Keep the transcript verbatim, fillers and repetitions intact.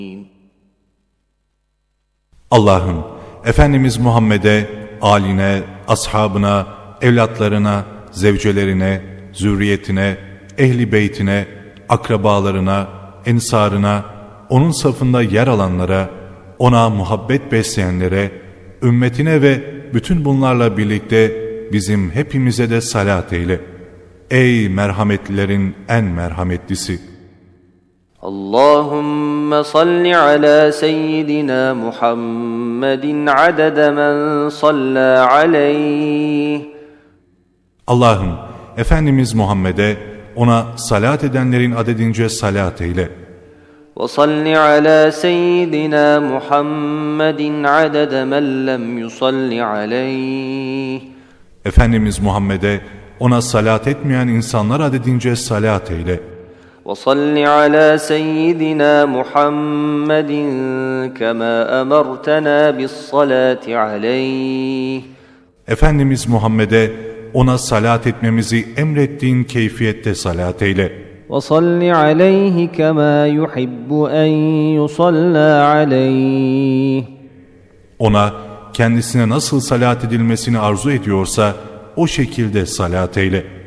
Allah'ım, Efendimiz Muhammed'e, âline, ashabına, evlatlarına, zevcelerine, zürriyetine, ehli beytine, akrabalarına, ensarına, onun safında yer alanlara, ona muhabbet besleyenlere, ümmetine ve bütün bunlarla birlikte bizim hepimize de salat eyle. Ey merhametlilerin en merhametlisi! Allahümme salli ala seyyidina Muhammedin adede men salla aleyh. Allah'ım, Efendimiz Muhammed'e, ona salat edenlerin adedince salat eyle. Ve salli ala seyyidina Muhammedin adede men lem yusalli aleyh. Efendimiz Muhammed'e, ona salat etmeyen insanlar adedince salat eyle. وَصَلِّ عَلَى سَيِّدِنَا مُحَمَّدٍ كَمَا أَمَرْتَنَا بِالصَّلَاةِ عَلَيْهِ. Efendimiz Muhammed'e, ona salat etmemizi emrettiğin keyfiyette salat eyle. وَصَلِّ عَلَيْهِ كَمَا يُحِبُّ أَنْ يُصَلَّى عَلَيْهِ. Ona kendisine nasıl salat edilmesini arzu ediyorsa o şekilde salat eyle.